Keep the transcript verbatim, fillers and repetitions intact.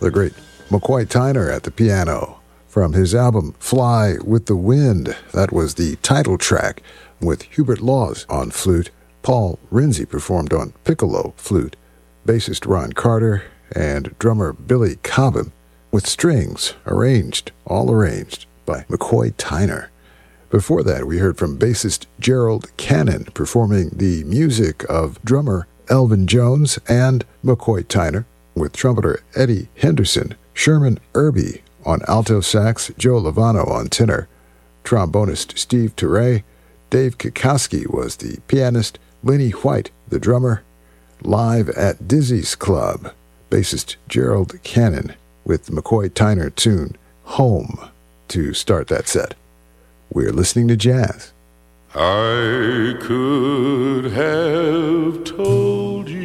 the great McCoy Tyner at the piano. From his album Fly with the Wind, that was the title track, with Hubert Laws on flute. Paul Renzi performed on piccolo flute, bassist Ron Carter, and drummer Billy Cobham, with strings arranged, all arranged, by McCoy Tyner. Before that, we heard from bassist Gerald Cannon performing the music of drummer Elvin Jones and McCoy Tyner, with trumpeter Eddie Henderson, Sherman Irby on alto sax, Joe Lovano on tenor, trombonist Steve Turre, Dave Kikoski was the pianist, Lenny White the drummer. Live at Dizzy's Club, bassist Gerald Cannon with the McCoy Tyner tune Home to start that set. We're listening to jazz. I could have told you